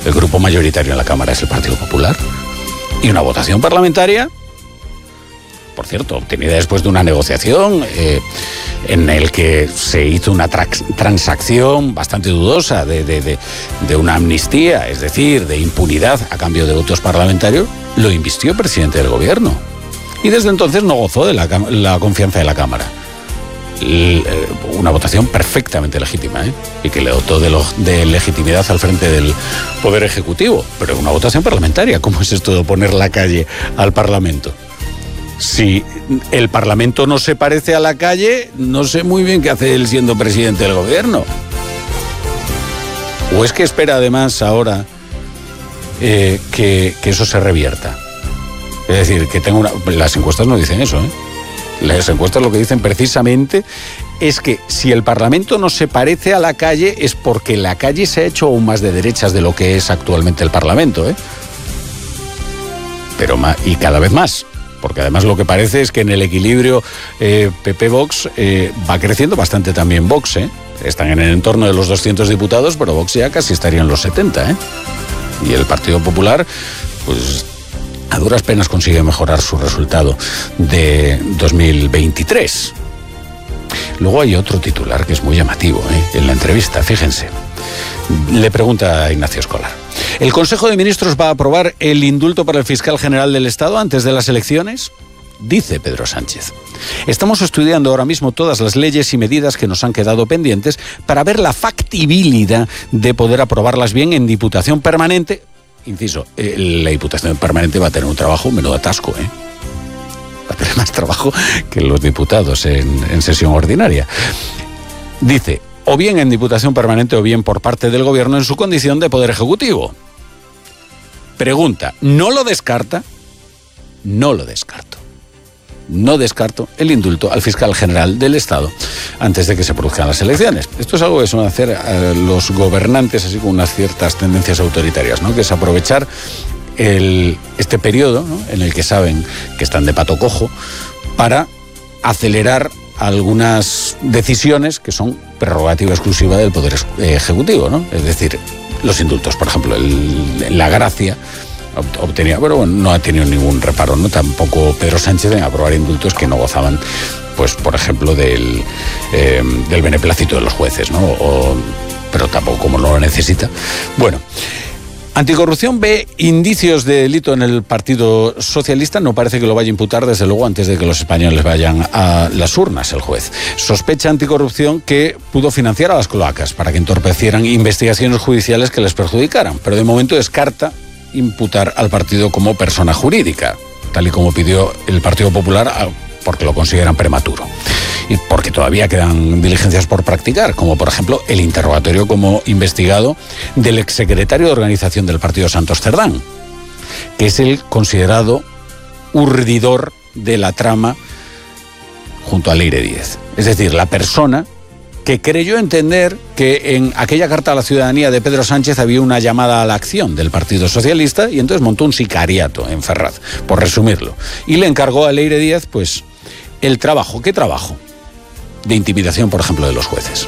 El grupo mayoritario en la Cámara es el Partido Popular. Y una votación parlamentaria, por cierto, obtenida después de una negociación en el que se hizo una transacción bastante dudosa de una amnistía, es decir, de impunidad a cambio de votos parlamentarios, lo invistió el presidente del gobierno. Y desde entonces no gozó de la confianza de la Cámara. Una votación perfectamente legítima, y que le dotó de legitimidad al frente del Poder Ejecutivo. Pero una votación parlamentaria, ¿cómo es esto de poner la calle al Parlamento? Si el Parlamento no se parece a la calle, no sé muy bien qué hace él siendo presidente del gobierno. ¿O es que espera además ahora que eso se revierta? Es decir, que las encuestas no dicen eso, Las encuestas lo que dicen precisamente es que si el Parlamento no se parece a la calle es porque la calle se ha hecho aún más de derechas de lo que es actualmente el Parlamento, Pero y cada vez más. Porque además lo que parece es que en el equilibrio PP-Vox va creciendo bastante también Vox, Están en el entorno de los 200 diputados, pero Vox ya casi estaría en los 70, Y el Partido Popular, pues a duras penas consigue mejorar su resultado de 2023. Luego hay otro titular que es muy llamativo, en la entrevista, fíjense. Le pregunta a Ignacio Escolar: ¿el Consejo de Ministros va a aprobar el indulto para el fiscal general del Estado antes de las elecciones? Dice Pedro Sánchez: estamos estudiando ahora mismo todas las leyes y medidas que nos han quedado pendientes para ver la factibilidad de poder aprobarlas bien en Diputación Permanente. Inciso, la Diputación Permanente va a tener un trabajo, menudo atasco, Va a tener más trabajo que los diputados en sesión ordinaria. Dice: o bien en Diputación Permanente o bien por parte del Gobierno en su condición de Poder Ejecutivo. Pregunta: ¿no lo descarta? No lo descarto. No descarto el indulto al fiscal general del Estado antes de que se produzcan las elecciones. Esto es algo que suelen hacer los gobernantes así con unas ciertas tendencias autoritarias, que es aprovechar este periodo, en el que saben que están de pato cojo, para acelerar algunas decisiones que son prerrogativa exclusiva del Poder Ejecutivo, Es decir, los indultos, por ejemplo, la gracia obtenía, pero bueno, no ha tenido ningún reparo, tampoco Pedro Sánchez en aprobar indultos que no gozaban, pues por ejemplo del beneplácito de los jueces, pero tampoco como no lo necesita. Bueno, Anticorrupción ve indicios de delito en el Partido Socialista. No parece que lo vaya a imputar, desde luego, antes de que los españoles vayan a las urnas, el juez. Sospecha Anticorrupción que pudo financiar a las cloacas para que entorpecieran investigaciones judiciales que les perjudicaran, pero de momento descarta imputar al partido como persona jurídica, tal y como pidió el Partido Popular, porque lo consideran prematuro. Y porque todavía quedan diligencias por practicar, como por ejemplo el interrogatorio como investigado del exsecretario de organización del partido Santos Cerdán, que es el considerado urdidor de la trama junto a Leire Díez. Es decir, la persona que creyó entender que en aquella carta a la ciudadanía de Pedro Sánchez había una llamada a la acción del Partido Socialista, y entonces montó un sicariato en Ferraz, por resumirlo, y le encargó a Leire Díez, pues, el trabajo. ¿Qué trabajo? De intimidación, por ejemplo, de los jueces.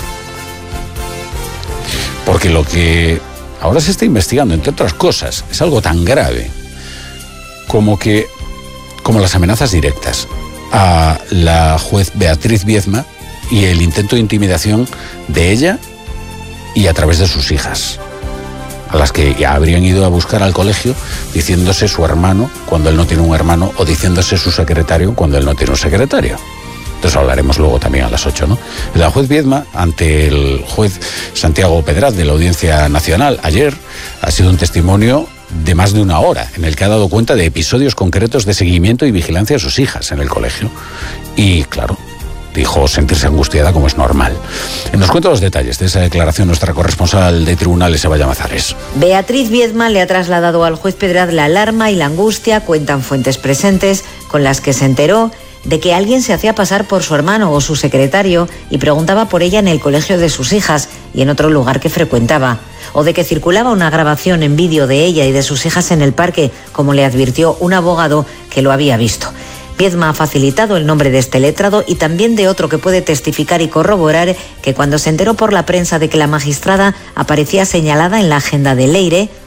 Porque lo que ahora se está investigando, entre otras cosas, es algo tan grave como las amenazas directas a la juez Beatriz Biedma y el intento de intimidación de ella y a través de sus hijas, a las que ya habrían ido a buscar al colegio diciéndose su hermano cuando él no tiene un hermano, o diciéndose su secretario cuando él no tiene un secretario. Entonces hablaremos luego también a las 8, ¿no? La juez Biedma, ante el juez Santiago Pedraz de la Audiencia Nacional ayer, ha sido un testimonio de más de una hora, en el que ha dado cuenta de episodios concretos de seguimiento y vigilancia de sus hijas en el colegio. Y claro, dijo sentirse angustiada, como es normal. Nos cuenta los detalles de esa declaración nuestra corresponsal de tribunales, Sebaya Mazares. Beatriz Biedma le ha trasladado al juez Pedraz la alarma y la angustia, cuentan fuentes presentes, con las que se enteró de que alguien se hacía pasar por su hermano o su secretario y preguntaba por ella en el colegio de sus hijas y en otro lugar que frecuentaba, o de que circulaba una grabación en vídeo de ella y de sus hijas en el parque, como le advirtió un abogado que lo había visto. Biedma ha facilitado el nombre de este letrado y también de otro que puede testificar y corroborar que cuando se enteró por la prensa de que la magistrada aparecía señalada en la agenda de Leire,